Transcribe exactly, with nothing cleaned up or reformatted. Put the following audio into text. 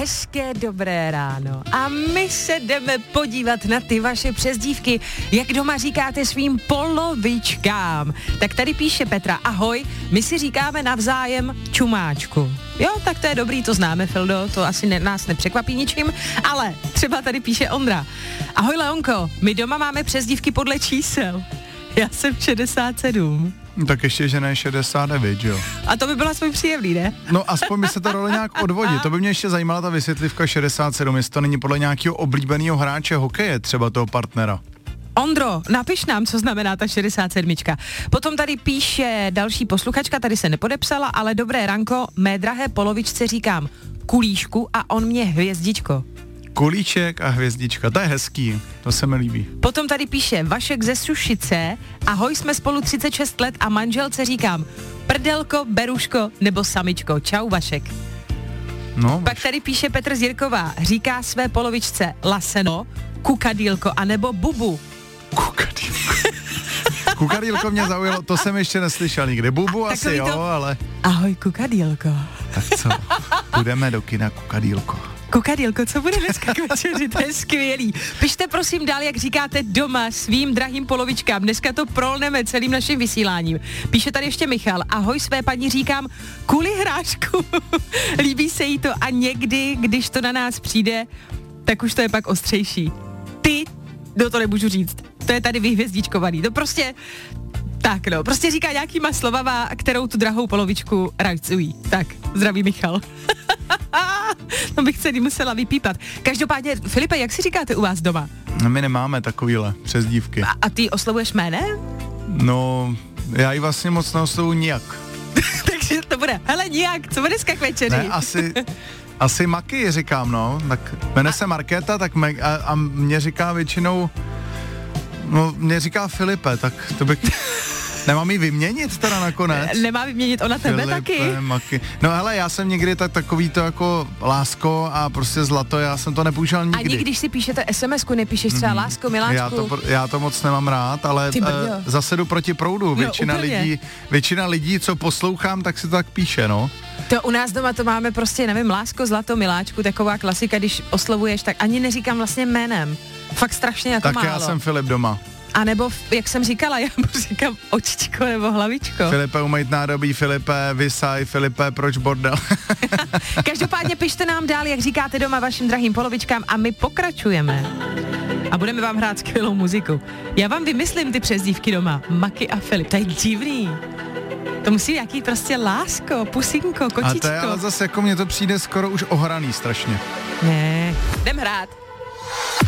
Hezké dobré ráno. A my se jdeme podívat na ty vaše přezdívky, jak doma říkáte svým polovičkám. Tak tady píše Petra, ahoj, my si říkáme navzájem čumáčku. Jo, tak to je dobrý, to známe, Fildo, to asi ne, nás nepřekvapí ničím, ale třeba tady píše Ondra. Ahoj Leonko, my doma máme přezdívky podle čísel. Já jsem šedesát sedm. Tak ještě, že ne šedesát devět, jo. A to by bylo aspoň příjemný, ne? No aspoň by se ta role nějak odvodit. To by mě ještě zajímala ta vysvětlivka šedesát sedm, jestli to není podle nějakého oblíbeného hráče hokeje, třeba toho partnera. Ondro, napiš nám, co znamená ta šedesát sedm. Potom tady píše další posluchačka, tady se nepodepsala, ale dobré ranko, mé drahé polovičce říkám kulíšku a on mě hvězdičko. Kulíček a hvězdička, to je hezký, to se mi líbí. Potom tady píše Vašek ze Sušice, ahoj, jsme spolu třicet šest let a manželce říkám prdelko, beruško nebo samičko. Čau Vašek. No, Pak tady píše Petr z Jirkova, říká své polovičce laseno, kukadýlko anebo bubu. Kukadýlko. Kukadýlko mě zaujalo, to jsem ještě neslyšel nikdy. Bubu asi Takový jo, to... ale... Ahoj kukadýlko. Tak co, půjdeme do kina Kukadýlko. Kukadýlko, co bude dneska k večeři, to je skvělý. Pište prosím dál, jak říkáte doma svým drahým polovičkám. Dneska to prolneme celým naším vysíláním. Píše tady ještě Michal, ahoj své paní říkám kuli hrášku. Líbí se jí to a někdy, když to na nás přijde, tak už to je pak ostřejší. Ty, no to nemůžu říct, to je tady vyhvězdičkovaný, to prostě... Tak no, prostě říká nějakýma slovama, kterou tu drahou polovičku rajcují. Tak, zdraví Michal. No bych se musela vypípat. Každopádně, Filipe, jak si říkáte u vás doma? My nemáme takovýhle přezdívky. A, a ty oslovuješ jménem? No, já ji vlastně moc neoslovuji nijak. Takže to bude, hele nijak, co bude dneska k večeři? Ne, asi... Asi Maky říkám, no. Tak jmenuje se Markéta, tak me, a, a mě říká většinou, no mě říká Filipe, tak to bych, nemám jí vyměnit teda nakonec. Nemá vyměnit ona tebe Filipe, taky? Maky. No hele, já jsem někdy tak takový to jako lásko a prostě zlato, já jsem to nepoužíval nikdy. Ani když si píšete es em esku, nepíšeš třeba mm-hmm. lásko, miláčku? Já to, já to moc nemám rád, ale uh, zase jdu proti proudu. Většina, no, lidí, většina lidí, co poslouchám, tak si to tak píše, no. To u nás doma to máme prostě, nevím, lásko, zlato, miláčku, taková klasika, když oslovuješ, tak ani neříkám vlastně jménem. Fakt strašně jako tak málo. Tak já jsem Filip doma. A nebo, jak jsem říkala, já mu říkám očičko nebo hlavičko. Filipe, umejt nádobí, Filipe, vysaj, Filipe, proč bordel? Každopádně pište nám dál, jak říkáte doma vašim drahým polovičkám a my pokračujeme. A budeme vám hrát skvělou muziku. Já vám vymyslím ty přezdívky doma. Maky a Filip, to je divný. To musí nějaký prostě lásko, pusinko, kočičko. A to je ale zase jako mně to přijde skoro už ohraný strašně. Ne, jdem hrát.